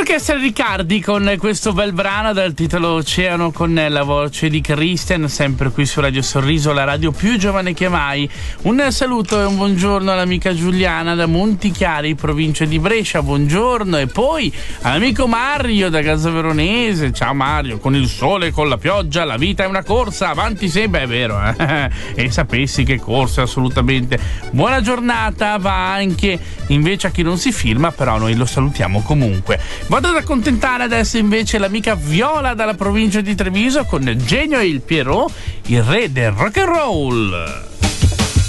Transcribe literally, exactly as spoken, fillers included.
Orchestra Riccardi con questo bel brano dal titolo Oceano, con la voce di Christian, sempre qui su Radio Sorriso, la radio più giovane che mai. Un saluto e un buongiorno all'amica Giuliana da Montichiari, provincia di Brescia, buongiorno. E poi all'amico Mario da Casa Veronese, ciao Mario, con il sole, con la pioggia, la vita è una corsa, avanti sempre, è vero, eh? E sapessi che corsa, assolutamente. Buona giornata va anche invece a chi non si filma, però noi lo salutiamo comunque. Vado ad accontentare adesso invece l'amica Viola dalla provincia di Treviso con Genio e il Pierrot, il re del rock and roll.